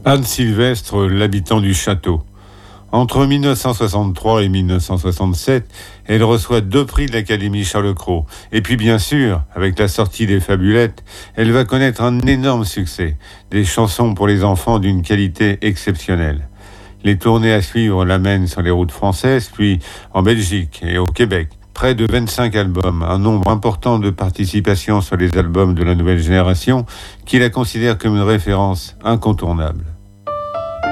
Anne Sylvestre, l'habitant du château. Entre 1963 et 1967, elle reçoit 2 prix de l'Académie Charles-Cros. Et puis bien sûr, avec la sortie des Fabulettes, elle va connaître un énorme succès. Des chansons pour les enfants d'une qualité exceptionnelle. Les tournées à suivre l'amènent sur les routes françaises, puis en Belgique et au Québec. Près de 25 albums, un nombre important de participations sur les albums de la nouvelle génération qui la considère comme une référence incontournable.